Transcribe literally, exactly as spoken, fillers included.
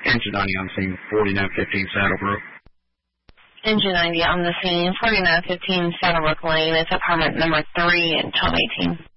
Engine ninety on scene, forty-nine fifteen Saddlebrook. Engine ninety on the scene, forty-nine fifteen Saddlebrook Lane. It's apartment number three and twelve eighteen.